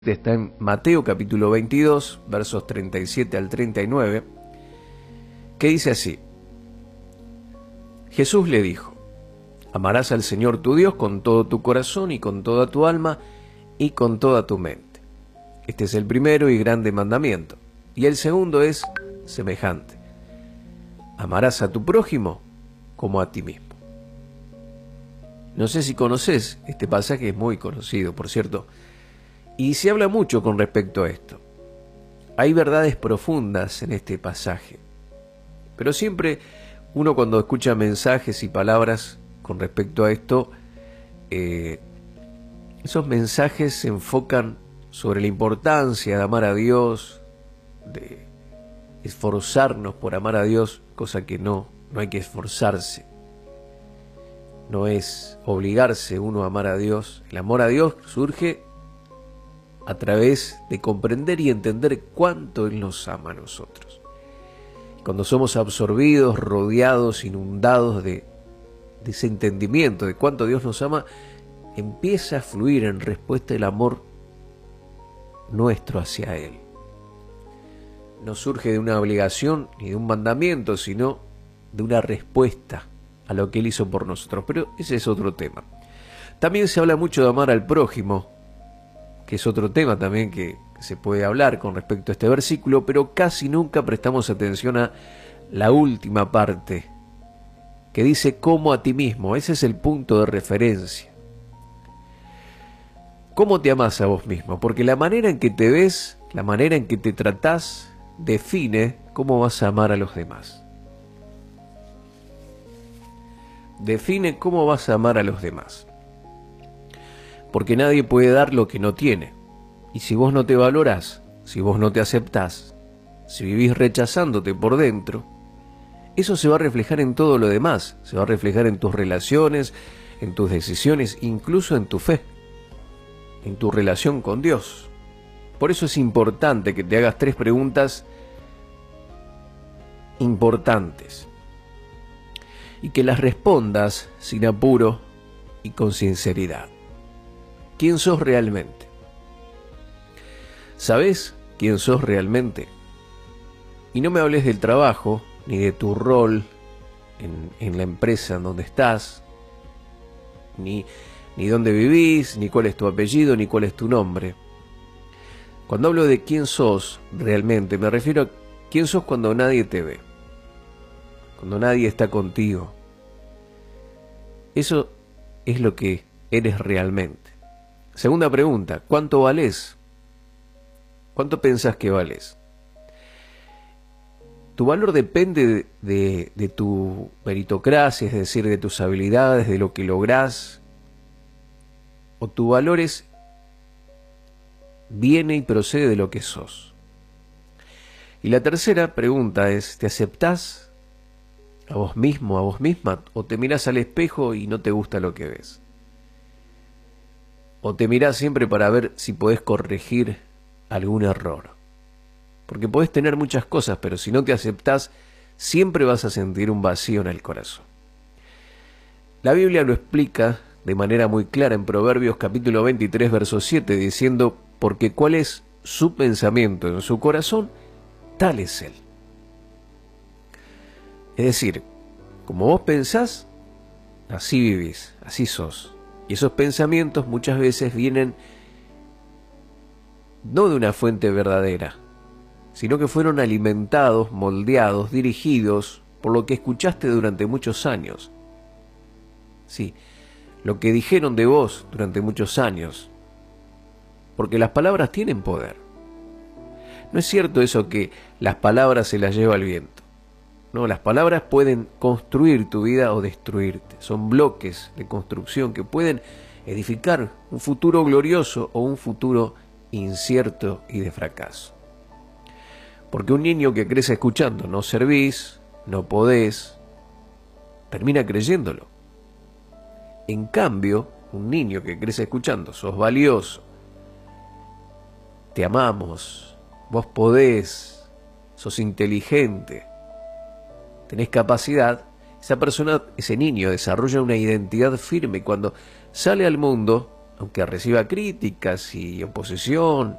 Está en Mateo capítulo 22, versos 37 al 39, que dice así: Jesús le dijo: amarás al Señor tu Dios con todo tu corazón y con toda tu alma y con toda tu mente. Este es el primero y grande mandamiento. Y el segundo es semejante: amarás a tu prójimo como a ti mismo. No sé si conoces este pasaje, es muy conocido, por cierto, y se habla mucho con respecto a esto. Hay verdades profundas en este pasaje, pero siempre uno, cuando escucha mensajes y palabras con respecto a esto, esos mensajes se enfocan sobre la importancia de amar a Dios, de esforzarnos por amar a Dios, cosa que no hay que esforzarse. No es obligarse uno a amar a Dios. El amor a Dios surge a través de comprender y entender cuánto Él nos ama a nosotros. Cuando somos absorbidos, rodeados, inundados de ese entendimiento de cuánto Dios nos ama, empieza a fluir en respuesta el amor nuestro hacia Él. No surge de una obligación ni de un mandamiento, sino de una respuesta a lo que Él hizo por nosotros. Pero ese es otro tema. También se habla mucho de amar al prójimo, que es otro tema también que se puede hablar con respecto a este versículo, pero casi nunca prestamos atención a la última parte, que dice como a ti mismo. Ese es el punto de referencia. ¿Cómo te amás a vos mismo? Porque la manera en que te ves, la manera en que te tratás, define cómo vas a amar a los demás. Define cómo vas a amar a los demás. Porque nadie puede dar lo que no tiene. Y si vos no te valorás, si vos no te aceptás, si vivís rechazándote por dentro, eso se va a reflejar en todo lo demás. Se va a reflejar en tus relaciones, en tus decisiones, incluso en tu fe, en tu relación con Dios. Por eso es importante que te hagas 3 preguntas importantes y que las respondas sin apuro y con sinceridad. ¿Quién sos realmente? ¿Sabés quién sos realmente? Y no me hables del trabajo, ni de tu rol en la empresa en donde estás, ni dónde vivís, ni cuál es tu apellido, ni cuál es tu nombre. Cuando hablo de quién sos realmente, me refiero a quién sos cuando nadie te ve, cuando nadie está contigo. Eso es lo que eres realmente. Segunda pregunta: ¿cuánto valés? ¿Cuánto pensás que valés? Tu valor depende de tu meritocracia, es decir, de tus habilidades, de lo que lográs. O tu valor viene y procede de lo que sos. Y la tercera pregunta es: ¿te aceptás a vos mismo, a vos misma? ¿O te mirás al espejo y no te gusta lo que ves? ¿O te mirás siempre para ver si podés corregir algún error? Porque podés tener muchas cosas, pero si no te aceptás, siempre vas a sentir un vacío en el corazón. La Biblia lo explica de manera muy clara en Proverbios capítulo 23, verso 7, diciendo: porque cuál es su pensamiento en su corazón, tal es él. Es decir, como vos pensás, así vivís, así sos. Y esos pensamientos muchas veces vienen no de una fuente verdadera, sino que fueron alimentados, moldeados, dirigidos por lo que escuchaste durante muchos años. Sí, lo que dijeron de vos durante muchos años. Porque las palabras tienen poder. No es cierto eso que las palabras se las lleva el viento. No, las palabras pueden construir tu vida o destruirte. Son bloques de construcción que pueden edificar un futuro glorioso o un futuro incierto y de fracaso. Porque un niño que crece escuchando no servís, no podés, termina creyéndolo. En cambio, un niño que crece escuchando sos valioso, te amamos, vos podés, sos inteligente, tenés capacidad, esa persona, ese niño desarrolla una identidad firme y cuando sale al mundo aunque reciba críticas y oposición,